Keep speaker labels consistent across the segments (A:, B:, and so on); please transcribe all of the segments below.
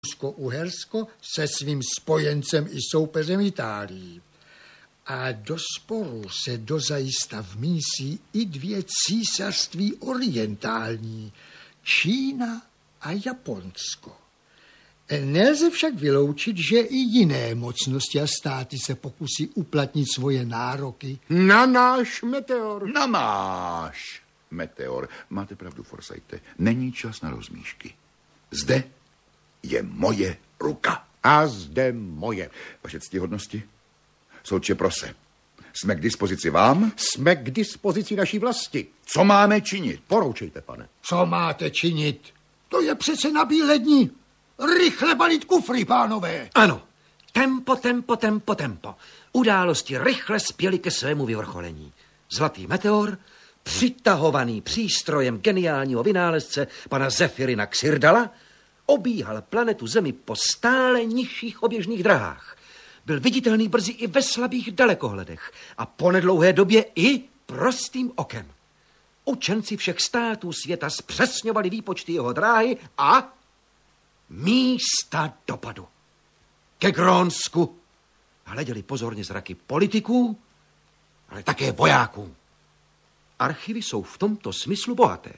A: Rusko-Uhersko se svým spojencem i soupeřem Itálií. A do sporu se dozajista vmísí i 2 císařství orientální, Čína a Japonsko. Nelze však vyloučit, že i jiné mocnosti a státy se pokusí uplatnit svoje nároky
B: na náš meteor.
C: Na náš meteor. Máte pravdu, Forsythe. Není čas na rozmíšky. Zde je moje ruka.
B: A zde moje.
C: Vaše ctihodnosti, solče prose. Jsme k dispozici vám?
B: Jsme k dispozici naší vlasti.
C: Co máme činit?
B: Poroučejte, pane.
A: Co máte činit? To je přece na bílé dni. Rychle balit kufry, pánové.
D: Ano. Tempo, tempo, tempo, tempo. Události rychle spěly ke svému vyvrcholení. Zlatý meteor, přitahovaný přístrojem geniálního vynálezce pana Zefirina Xirdala, obíhal planetu Zemi po stále nižších oběžných drahách. Byl viditelný brzy i ve slabých dalekohledech a po nedlouhé době i prostým okem. Učenci všech států světa zpřesňovali výpočty jeho dráhy a místa dopadu. Ke Grónsku hleděli pozorně zraky politiků, ale také vojáků. Archivy jsou v tomto smyslu bohaté.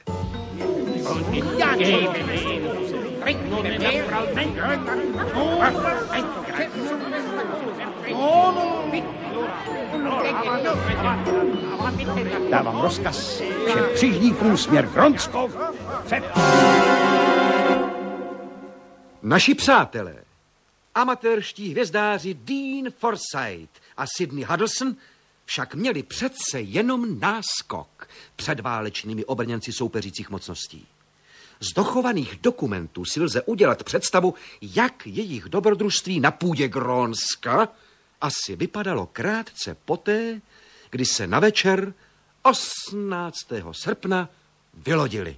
B: Dávám rozkaz všem křižníkům směr Grónsko.
D: Naši přátelé, amatérští hvězdáři Dean Forsythe a Sidney Huddleston však měli přece jenom náskok před válečnými obrněnci soupeřících mocností. Z dochovaných dokumentů si lze udělat představu, jak jejich dobrodružství na půdě Grónska asi vypadalo krátce poté, kdy se na večer 18. srpna vylodili.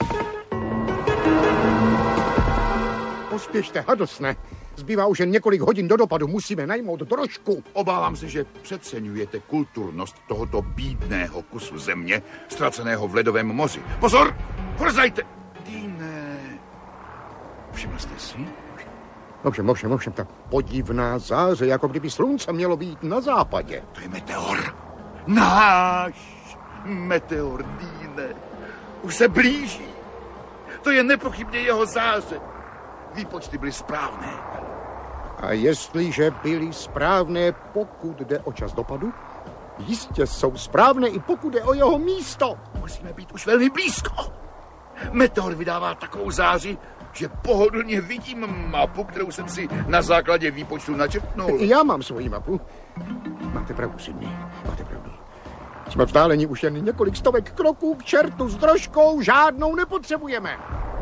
B: Pospěšte, Huddlestone. Zbývá už jen několik hodin do dopadu. Musíme najmout drožku.
C: Obávám se, že přeceňujete kulturnost tohoto bídného kusu země, ztraceného v ledovém moři. Pozor! Forsythe! Deane, všiml jste si?
B: Ovšem, ta podivná záře, jako kdyby slunce mělo být na západě.
C: To je meteor. Náš meteor, Deane. Už se blíží. To je nepochybně jeho záře. Výpočty byly správné.
B: A jestliže byly správné, pokud jde o čas dopadu, jistě jsou správné i pokud jde o jeho místo.
C: Musíme být už velmi blízko. Meteor vydává takovou záři, že pohodlně vidím mapu, kterou jsem si na základě výpočtu načrtnul.
B: Já mám svoji mapu. Máte pravdu, Sidney. Máte pravdu. Jsme vzdáleni už jen několik stovek kroků k čertu s drožkou, žádnou nepotřebujeme.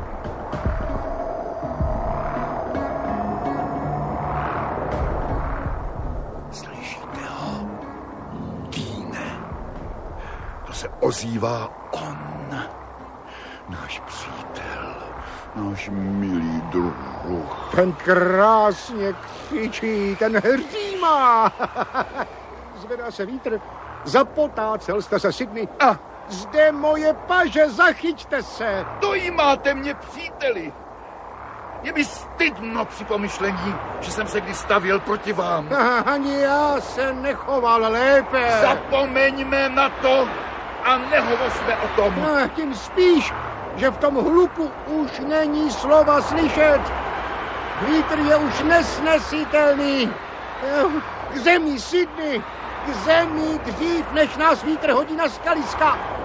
C: Slyšíte ho? Deane. To se ozývá on. Náš přítel. Náš milý druh.
B: Ten krásně křičí, ten hřímá. Zvedá se vítr. Zapotácel jste se, Sidney. A zde moje paže, zachyťte se.
C: Dojímáte mě, příteli. Je mi stydno při pomyšlení, že jsem se kdy stavěl proti vám.
B: Ani já se nechoval lépe.
C: Zapomeňme na to a nehovořme o tom.
B: No, tím spíš, že v tom hluku už není slova slyšet. Vítr je už nesnesitelný. K zemi, Sidney, k zemi dřív, než nás vítr hodí na skaliska.